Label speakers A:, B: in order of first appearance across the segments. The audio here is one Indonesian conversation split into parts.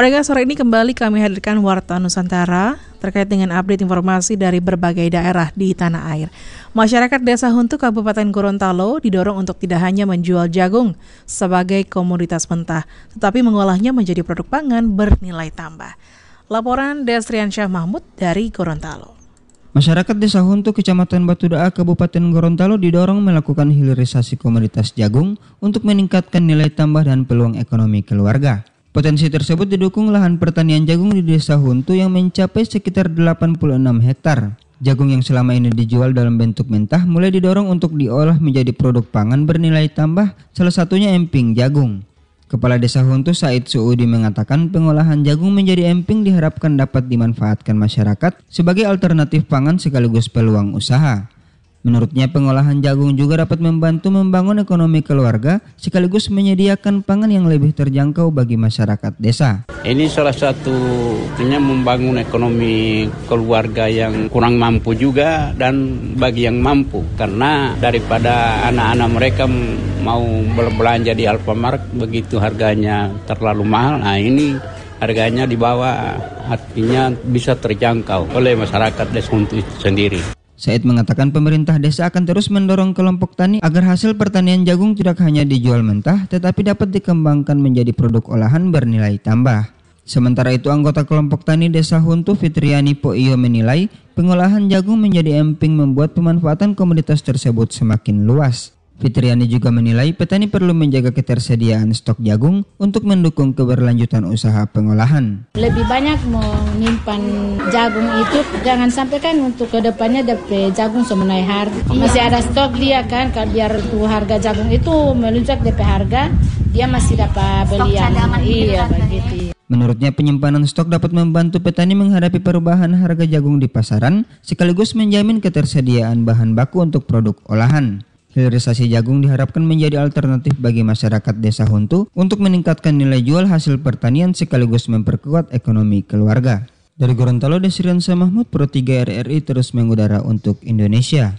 A: Pada sore ini kembali kami hadirkan Warta Nusantara terkait dengan update informasi dari berbagai daerah di tanah air. Masyarakat Desa Huntu Kabupaten Gorontalo didorong untuk tidak hanya menjual jagung sebagai komoditas mentah, tetapi mengolahnya menjadi produk pangan bernilai tambah. Laporan Desrian Syah Mahmud dari Gorontalo.
B: Masyarakat Desa Huntu, Kecamatan Batudaa, Kabupaten Gorontalo didorong melakukan hilirisasi komoditas jagung untuk meningkatkan nilai tambah dan peluang ekonomi keluarga. Potensi tersebut didukung lahan pertanian jagung di Desa Huntu yang mencapai sekitar 86 hektar. Jagung yang selama ini dijual dalam bentuk mentah mulai didorong untuk diolah menjadi produk pangan bernilai tambah, salah satunya emping jagung. Kepala Desa Huntu Said Suudi mengatakan pengolahan jagung menjadi emping diharapkan dapat dimanfaatkan masyarakat sebagai alternatif pangan sekaligus peluang usaha. Menurutnya pengolahan jagung juga dapat membantu membangun ekonomi keluarga sekaligus menyediakan pangan yang lebih terjangkau bagi masyarakat desa.
C: Ini salah satunya membangun ekonomi keluarga yang kurang mampu juga dan bagi yang mampu. Karena daripada anak-anak mereka mau berbelanja di Alfamart begitu harganya terlalu mahal, nah ini harganya di bawah, artinya bisa terjangkau oleh masyarakat desa Huntu sendiri.
B: Said mengatakan pemerintah desa akan terus mendorong kelompok tani agar hasil pertanian jagung tidak hanya dijual mentah tetapi dapat dikembangkan menjadi produk olahan bernilai tambah. Sementara itu anggota kelompok tani Desa Huntu Fitriani Poio menilai pengolahan jagung menjadi emping membuat pemanfaatan komoditas tersebut semakin luas. Fitriani juga menilai petani perlu menjaga ketersediaan stok jagung untuk mendukung keberlanjutan usaha pengolahan.
D: Lebih banyak menyimpan jagung itu, jangan sampai kan untuk kedepannya DP jagung semenai harga. Masih ada stok dia kan, biar tuh harga jagung itu melonjak DP harga, dia masih dapat belian. Iya begitu.
B: Menurutnya penyimpanan stok dapat membantu petani menghadapi perubahan harga jagung di pasaran, sekaligus menjamin ketersediaan bahan baku untuk produk olahan. Hilirisasi jagung diharapkan menjadi alternatif bagi masyarakat Desa Huntu untuk meningkatkan nilai jual hasil pertanian sekaligus memperkuat ekonomi keluarga. Dari Gorontalo, Desrian Syah Mahmud, Pro 3 RRI terus mengudara untuk Indonesia.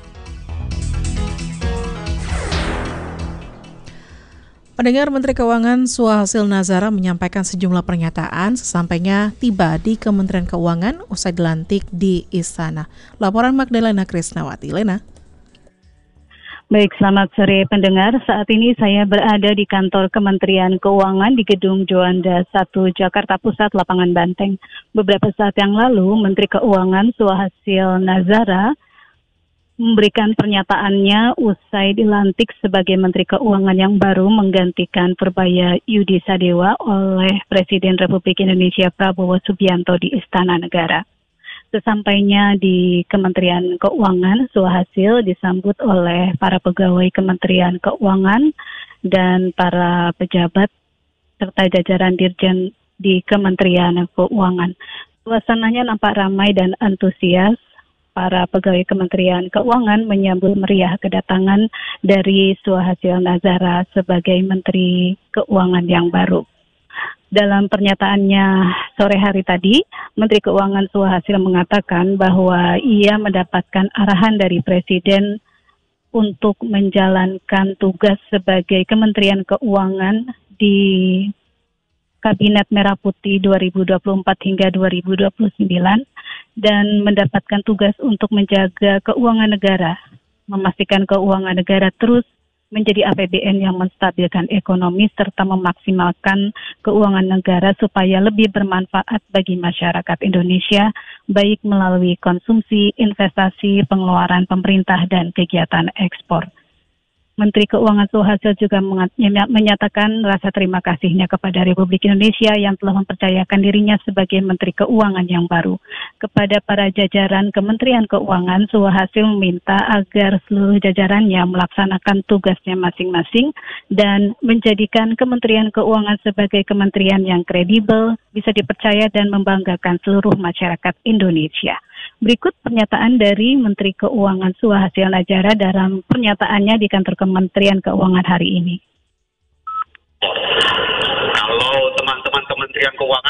A: Pendengar, Menteri Keuangan Suhasil Nazara menyampaikan sejumlah pernyataan sesampainya tiba di Kementerian Keuangan usai dilantik di Istana. Laporan Magdalena Krisnawati. Lena.
E: Baik, selamat sore pendengar. Saat ini saya berada di kantor Kementerian Keuangan di Gedung Juanda 1 Jakarta Pusat, Lapangan Banteng. Beberapa saat yang lalu, Menteri Keuangan Suhasil Nazara memberikan pernyataannya usai dilantik sebagai Menteri Keuangan yang baru menggantikan Purbaya Yudi Sadewa oleh Presiden Republik Indonesia Prabowo Subianto di Istana Negara. Sesampainya di Kementerian Keuangan, Suhasil disambut oleh para pegawai Kementerian Keuangan dan para pejabat serta jajaran dirjen di Kementerian Keuangan. Suasananya nampak ramai dan antusias. Para pegawai Kementerian Keuangan menyambut meriah kedatangan dari Suhasil Nazara sebagai Menteri Keuangan yang baru. Dalam pernyataannya sore hari tadi, Menteri Keuangan Suhasil mengatakan bahwa ia mendapatkan arahan dari Presiden untuk menjalankan tugas sebagai Kementerian Keuangan di Kabinet Merah Putih 2024 hingga 2029 dan mendapatkan tugas untuk menjaga keuangan negara, memastikan keuangan negara terus menjadi APBN yang menstabilkan ekonomi serta memaksimalkan keuangan negara supaya lebih bermanfaat bagi masyarakat Indonesia, baik melalui konsumsi, investasi, pengeluaran pemerintah, dan kegiatan ekspor. Menteri Keuangan Suhasil juga menyatakan rasa terima kasihnya kepada Republik Indonesia yang telah mempercayakan dirinya sebagai Menteri Keuangan yang baru. Kepada para jajaran Kementerian Keuangan, Suhasil meminta agar seluruh jajarannya melaksanakan tugasnya masing-masing dan menjadikan Kementerian Keuangan sebagai kementerian yang kredibel, bisa dipercaya dan membanggakan seluruh masyarakat Indonesia. Berikut pernyataan dari Menteri Keuangan Suhasil Nazara dalam pernyataannya di kantor Kementerian Keuangan hari ini.
F: Kalau teman-teman Kementerian Keuangan